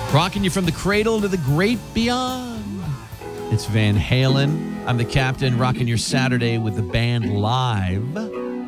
Rocking you from the cradle to the great beyond. It's Van Halen. I'm the captain, rocking your Saturday with the band live.